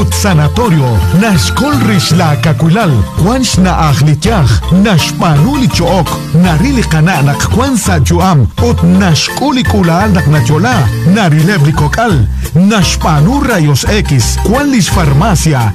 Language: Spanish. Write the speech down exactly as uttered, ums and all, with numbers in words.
Sanatorio, Nashkol Rish la Kakulal, Wansh na Akhlityach, Nashpanu Lichook, Narili Kana Nakwansa Juam, Ot Nashkuli Kulal Naknachola, Narilebri Kokal, Nashpanu Rayos X, Qualis Farmacia,